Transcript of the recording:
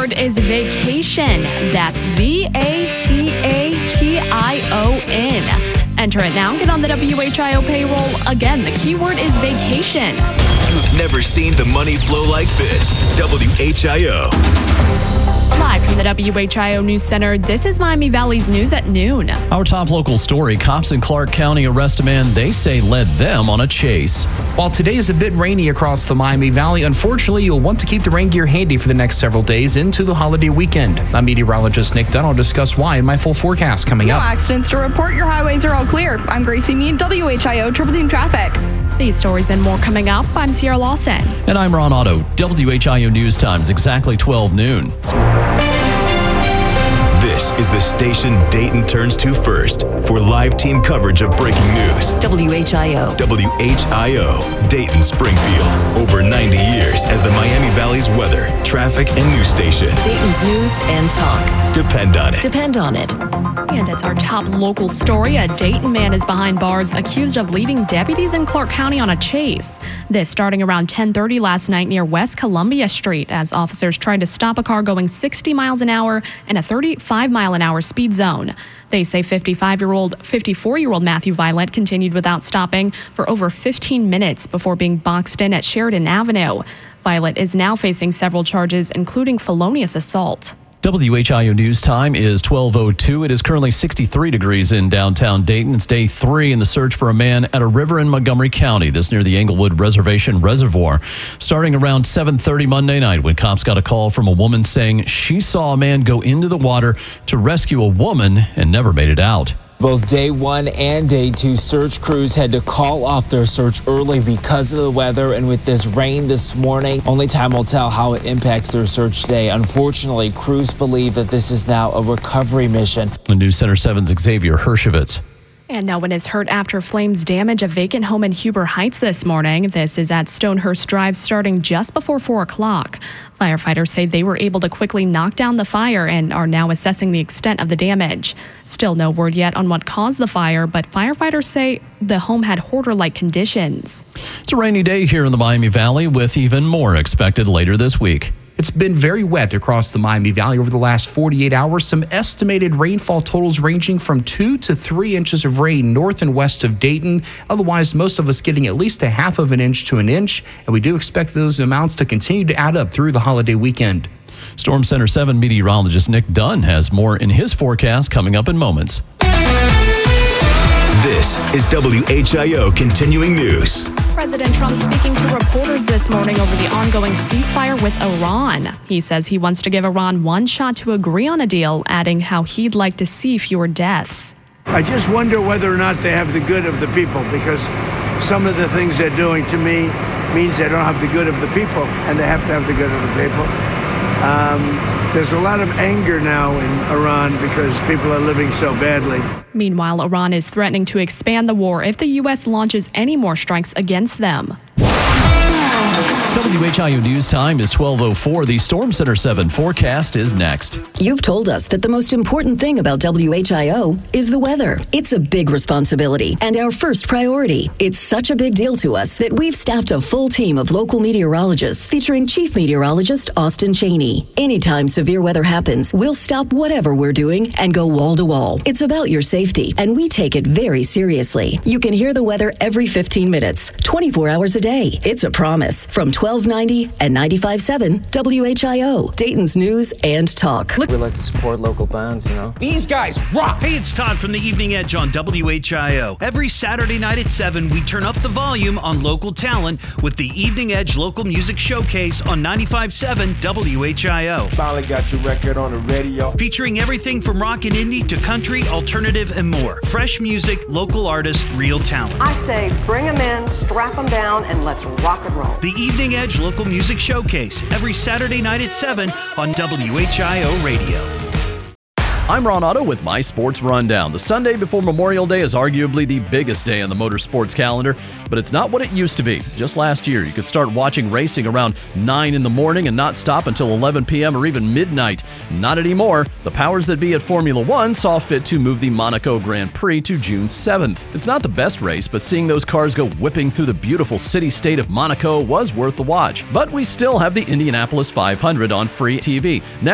keyword is vacation. That's VACATION. Enter it now. Get on the WHIO payroll. Again, the keyword is vacation. You've never seen the money flow like this. WHIO. Live from the WHIO News Center, this is Miami Valley's news at noon. Our top local story, cops in Clark County arrest a man they say led them on a chase. While today is a bit rainy across the Miami Valley, unfortunately, you'll want to keep the rain gear handy for the next several days into the holiday weekend. I'm meteorologist Nick Dunn. I'll discuss why in my full forecast coming up. No accidents to report. Your highways are all clear. I'm Gracie Mead, WHIO Triple Team Traffic. These stories and more coming up. I'm Sierra Lawson. And I'm Ron Otto. WHIO News Time is exactly 12 noon. This is the station Dayton turns to first for live team coverage of breaking news. WHIO. WHIO, Dayton Springfield. Over 90 years as the Miami Valley's weather, traffic, and news station. Dayton's news and talk. Depend on it. Depend on it. And it's our top local story. A Dayton man is behind bars accused of leading deputies in Clark County on a chase. This starting around 10:30 last night near West Columbia Street as officers tried to stop a car going 60 miles an hour in a 35-mile-an-hour speed zone. They say 54-year-old Matthew Violet continued without stopping for over 15 minutes before being boxed in at Sheridan Avenue. Violet is now facing several charges, including felonious assault. WHIO News Time is 12:02. It is currently 63 degrees in downtown Dayton. It's day 3 in the search for a man at a river in Montgomery County, this near the Englewood Reservation Reservoir. Starting around 7:30 Monday night when cops got a call from a woman saying she saw a man go into the water to rescue a woman and never made it out. Both day 1 and day 2 search crews had to call off their search early because of the weather, and with this rain this morning, only time will tell how it impacts their search today. Unfortunately, crews believe that this is now a recovery mission. News Center 7's Xavier Hershevitz. And no one is hurt after flames damage a vacant home in Huber Heights this morning. This is at Stonehurst Drive starting just before 4 o'clock. Firefighters say they were able to quickly knock down the fire and are now assessing the extent of the damage. Still no word yet on what caused the fire, but firefighters say the home had hoarder-like conditions. It's a rainy day here in the Miami Valley with even more expected later this week. It's been very wet across the Miami Valley over the last 48 hours. Some estimated rainfall totals ranging from 2 to 3 inches of rain north and west of Dayton. Otherwise, most of us getting at least a half of an inch to an inch. And we do expect those amounts to continue to add up through the holiday weekend. Storm Center 7 meteorologist Nick Dunn has more in his forecast coming up in moments. This is WHIO Continuing News. President Trump speaking to reporters this morning over the ongoing ceasefire with Iran. He says he wants to give Iran one shot to agree on a deal, adding how he'd like to see fewer deaths. I just wonder whether or not they have the good of the people, because some of the things they're doing to me means they don't have the good of the people, and they have to have the good of the people. There's a lot of anger now in Iran because people are living so badly. Meanwhile, Iran is threatening to expand the war if the U.S. launches any more strikes against them. WHIO News Time is 12:04. The Storm Center 7 forecast is next. You've told us that the most important thing about WHIO is the weather. It's a big responsibility and our first priority. It's such a big deal to us that we've staffed a full team of local meteorologists featuring Chief Meteorologist Austin Cheney. Anytime severe weather happens, we'll stop whatever we're doing and go wall to wall. It's about your safety, and we take it very seriously. You can hear the weather every 15 minutes, 24 hours a day. It's a promise. From 1290 and 95.7 WHIO, Dayton's news and talk. We like to support local bands, you know. These guys rock! Hey, it's Todd from the Evening Edge on WHIO. Every Saturday night at 7, we turn up the volume on local talent with the Evening Edge Local Music Showcase on 95.7 WHIO. Finally got your record on the radio. Featuring everything from rock and indie to country, alternative, and more. Fresh music, local artists, real talent. I say bring them in, strap them down, and let's rock and roll. The Evening Edge Local Music Showcase, every Saturday night at 7 on WHIO Radio. I'm Ron Otto with my Sports Rundown. The Sunday before Memorial Day is arguably the biggest day on the motorsports calendar, but it's not what it used to be. Just last year, you could start watching racing around 9 in the morning and not stop until 11 p.m. or even midnight. Not anymore. The powers that be at Formula One saw fit to move the Monaco Grand Prix to June 7th. It's not the best race, but seeing those cars go whipping through the beautiful city-state of Monaco was worth the watch. But we still have the Indianapolis 500 on free TV. Now